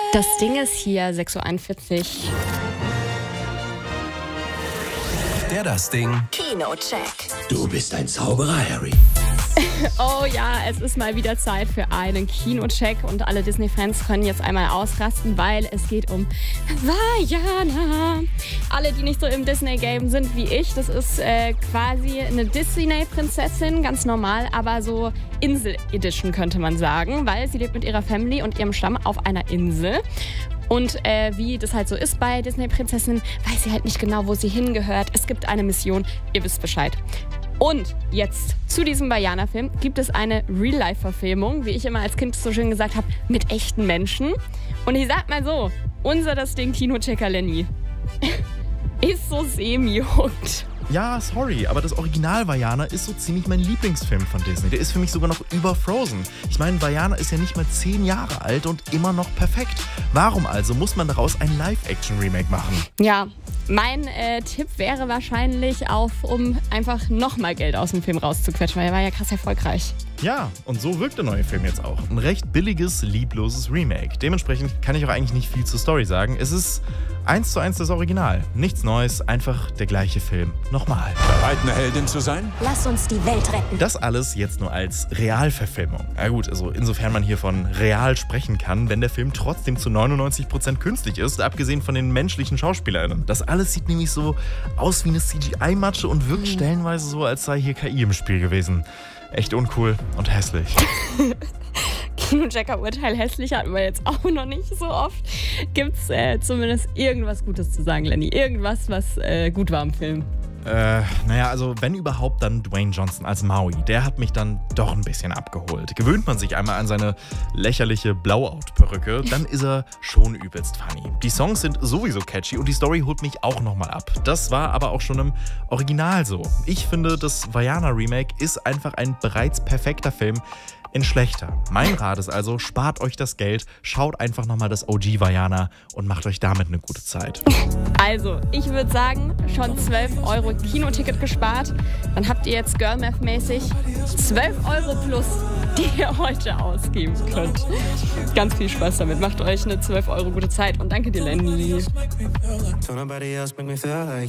Das Ding ist hier 6:41 Uhr. Das Ding. Kinocheck. Du bist ein Zauberer, Harry. Oh ja, es ist mal wieder Zeit für einen Kinocheck und alle Disney-Fans können jetzt einmal ausrasten, weil es geht um Vajana. Alle, die nicht so im Disney-Game sind wie ich, das ist quasi eine Disney-Prinzessin, ganz normal, aber so Insel-Edition könnte man sagen, weil sie lebt mit ihrer Family und ihrem Stamm auf einer Insel. Und wie das halt so ist bei Disney-Prinzessinnen, weiß sie halt nicht genau, wo sie hingehört. Es gibt eine Mission, ihr wisst Bescheid. Und jetzt zu diesem Vajana-Film gibt es eine Real-Life-Verfilmung, wie ich immer als Kind so schön gesagt habe, mit echten Menschen. Und ich sag mal so, unser das Ding Kinochecker Lenny ist so semi-hooked. Ja, sorry, aber das Original Vajana ist so ziemlich mein Lieblingsfilm von Disney. Der ist für mich sogar noch über Frozen. Ich meine, Vajana ist ja nicht mal 10 Jahre alt und immer noch perfekt. Warum also muss man daraus ein Live-Action-Remake machen? Ja, mein Tipp wäre wahrscheinlich um einfach nochmal Geld aus dem Film rauszuquetschen, weil er war ja krass erfolgreich. Ja, und so wirkt der neue Film jetzt auch. Ein recht billiges, liebloses Remake. Dementsprechend kann ich auch eigentlich nicht viel zur Story sagen. Es ist 1:1 das Original. Nichts Neues, einfach der gleiche Film. Nochmal. Bereit, eine Heldin zu sein? Lass uns die Welt retten. Das alles jetzt nur als Realverfilmung. Na gut, also insofern man hier von real sprechen kann, wenn der Film trotzdem zu 99% künstlich ist, abgesehen von den menschlichen SchauspielerInnen. Das alles sieht nämlich so aus wie eine CGI-Matsche und wirkt stellenweise so, als sei hier KI im Spiel gewesen. Echt uncool und hässlich. Kinochecker-Urteil hässlich hatten wir jetzt auch noch nicht so oft. Gibt's zumindest irgendwas Gutes zu sagen, Lenny? Irgendwas, was gut war im Film? Naja, also wenn überhaupt, dann Dwayne Johnson als Maui. Der hat mich dann doch ein bisschen abgeholt. Gewöhnt man sich einmal an seine lächerliche Blowout-Perücke, dann ist er schon übelst funny. Die Songs sind sowieso catchy und die Story holt mich auch nochmal ab. Das war aber auch schon im Original so. Ich finde, das Vajana-Remake ist einfach ein bereits perfekter Film in schlechter. Mein Rat ist also, spart euch das Geld, schaut einfach nochmal das OG Vajana und macht euch damit eine gute Zeit. Also, ich würde sagen, schon 12 € Kinoticket gespart. Dann habt ihr jetzt Girl-Math-mäßig 12 € plus, die ihr heute ausgeben könnt. Ganz viel Spaß damit. Macht euch eine 12 € gute Zeit und danke dir, Lenny.